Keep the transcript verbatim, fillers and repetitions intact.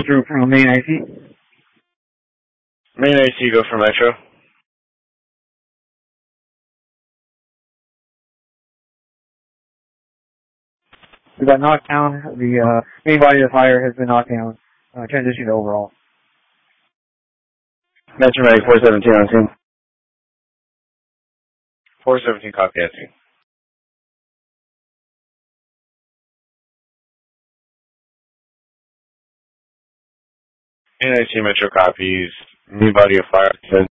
through from main I C. Main I C, go for Metro. We got knocked down. The uh, main body of fire has been knocked down. Uh, transition to overall. Metro Medic four seventeen on scene. four seventeen, copy on scene. Main I C, Metro copies. Main body of fire.